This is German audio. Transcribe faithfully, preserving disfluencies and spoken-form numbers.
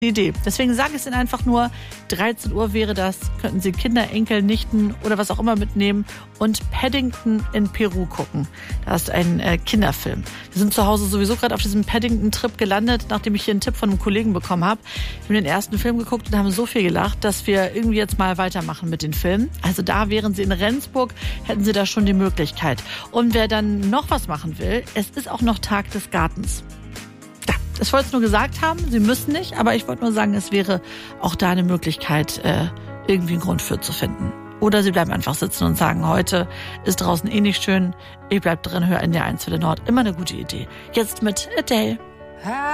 Idee. Deswegen sage ich es Ihnen einfach nur, dreizehn Uhr wäre das, könnten Sie Kinder, Enkel, Nichten oder was auch immer mitnehmen und Paddington in Peru gucken. Das ist ein äh, Kinderfilm. Wir sind zu Hause sowieso gerade auf diesem Paddington-Trip gelandet, nachdem ich hier einen Tipp von einem Kollegen bekommen habe. Wir haben den ersten Film geguckt und haben so viel gelacht, dass wir irgendwie jetzt mal weitermachen mit den Filmen. Also da wären Sie in Rendsburg, hätten Sie da schon die Möglichkeit. Und wer dann noch was machen will, es ist auch noch Tag des Gartens. Ich wollte es nur gesagt haben, Sie müssen nicht, aber ich wollte nur sagen, es wäre auch da eine Möglichkeit, äh, irgendwie einen Grund für zu finden. Oder Sie bleiben einfach sitzen und sagen, heute ist draußen eh nicht schön, ich bleib drin, höre N D R eins für den Nord. Immer eine gute Idee. Jetzt mit Adele.